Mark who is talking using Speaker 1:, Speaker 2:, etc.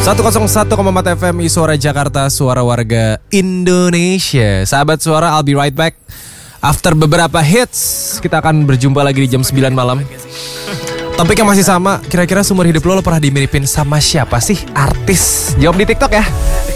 Speaker 1: 101,4 FM Suara Jakarta, suara warga Indonesia. Sahabat suara, I'll be right back. After beberapa hits, kita akan berjumpa lagi di jam 9 malam. Topiknya masih sama, kira-kira seumur hidup lo pernah dimiripin sama siapa sih artis? Jawab di TikTok ya.